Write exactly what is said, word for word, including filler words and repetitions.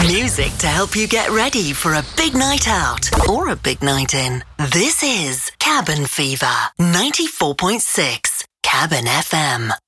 Music to help you get ready for a big night out or a big night in. This is Cabin Fever, ninety-four point six Cabin F M.